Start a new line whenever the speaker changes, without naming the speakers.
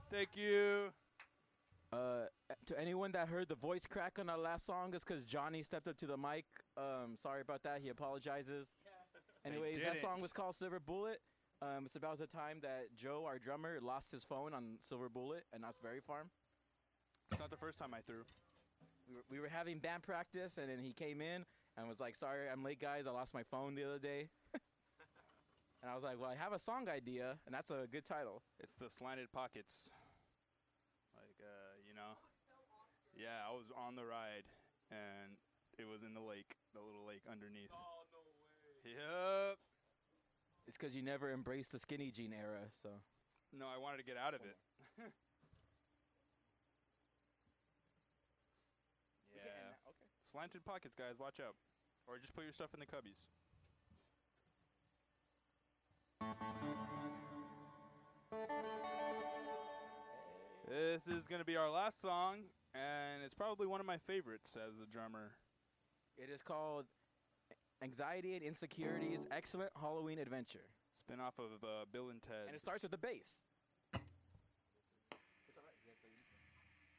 Thank you.
To anyone that heard the voice crack on our last song, it's because Johnny stepped up to the mic. Sorry about that. He apologizes. Anyways, that
didn't.
song was called Silver Bullet. It's about the time that Joe, our drummer, lost his phone on Silver Bullet and Osbury Farm.
It's not the first time I threw.
We were having band practice, and then he came in and was like, "Sorry, I'm late, guys. I lost my phone the other day." And I was like, "Well, I have a song idea, and that's a good title."
It's the Slanted Pockets. Like, Yeah, I was on the ride, and it was in the lake, the little lake underneath.
Oh, no way.
Yep.
It's because you never embraced the skinny jean era, so.
No, I wanted to get out of it. Yeah.
Okay.
Slanted Pockets, guys. Watch out. Or just put your stuff in the cubbies. This is going to be our last song, and it's probably one of my favorites as a drummer.
It is called Anxiety and Insecurities Excellent Halloween Adventure.
Spin off of Bill and Ted.
And it starts with the bass.